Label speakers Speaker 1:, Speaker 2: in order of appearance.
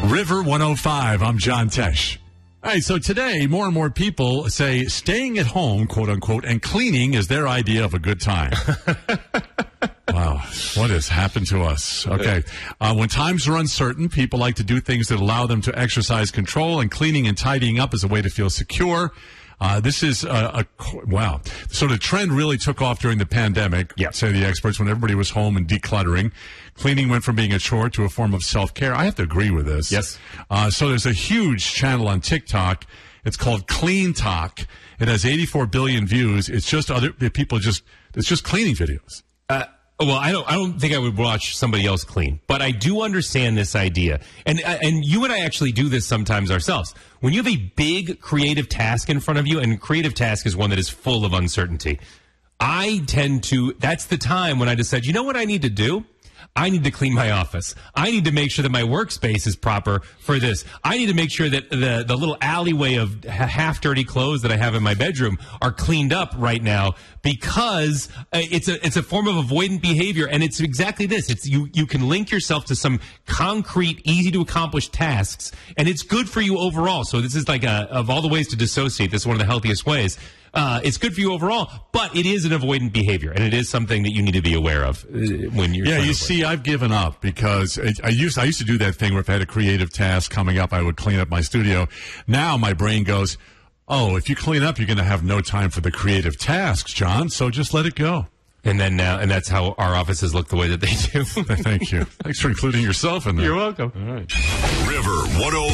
Speaker 1: River 105, I'm John Tesh. All right, so today, more and more people say staying at home, quote unquote, and cleaning is their idea of a good time. Wow, what has happened to us? Okay, when times are uncertain, people like to do things that allow them to exercise control, and cleaning and tidying up is a way to feel secure. This is wow. So the trend really took off during the pandemic, say the experts, when everybody was home and decluttering. Cleaning went from being a chore to a form of self-care. I have to agree with this.
Speaker 2: Yes.
Speaker 1: So there's a huge channel on TikTok. It's called Clean Talk. It has 84 billion views. It's just it's just cleaning videos.
Speaker 2: Well, I don't think I would watch somebody else clean, but I do understand this idea. And you and I actually do this sometimes ourselves. When you have a big creative task in front of you, and creative task is one that is full of uncertainty, that's the time when I decide, you know what I need to do? I need to clean my office. I need to make sure that my workspace is proper for this. I need to make sure that the little alleyway of half-dirty clothes that I have in my bedroom are cleaned up right now, because it's a form of avoidant behavior, and it's exactly this. It's you can link yourself to some concrete, easy-to-accomplish tasks, and it's good for you overall. So this is like of all the ways to dissociate, this is one of the healthiest ways. It's good for you overall, but it is an avoidant behavior, and it is something that you need to be aware of when you're.
Speaker 1: Yeah, you see, I've given up because I used to do that thing where if I had a creative task coming up, I would clean up my studio. Now my brain goes, "Oh, if you clean up, you're going to have no time for the creative tasks, John. So just let it go."
Speaker 2: And then and that's how our offices look the way that they do.
Speaker 1: Thank you. Thanks for including yourself in there.
Speaker 2: You're welcome.
Speaker 1: All right.
Speaker 3: River 105.